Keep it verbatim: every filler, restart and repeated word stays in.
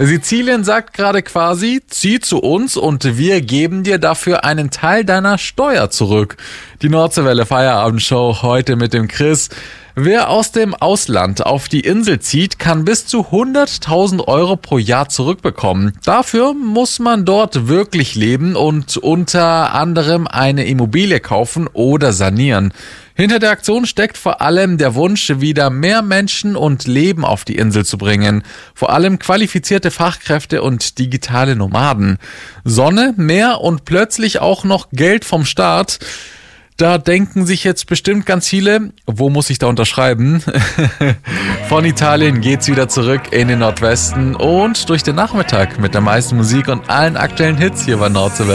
Sizilien sagt gerade quasi, zieh zu uns und wir geben dir dafür einen Teil deiner Steuer zurück. Die Nordseewelle Feierabendshow heute mit dem Chris. Wer aus dem Ausland auf die Insel zieht, kann bis zu hunderttausend Euro pro Jahr zurückbekommen. Dafür muss man dort wirklich leben und unter anderem eine Immobilie kaufen oder sanieren. Hinter der Aktion steckt vor allem der Wunsch, wieder mehr Menschen und Leben auf die Insel zu bringen. Vor allem qualifizierte Fachkräfte und digitale Nomaden. Sonne, Meer und plötzlich auch noch Geld vom Staat. Da denken sich jetzt bestimmt ganz viele, wo muss ich da unterschreiben? Von Italien geht's wieder zurück in den Nordwesten und durch den Nachmittag mit der meisten Musik und allen aktuellen Hits hier bei Nordseewelle.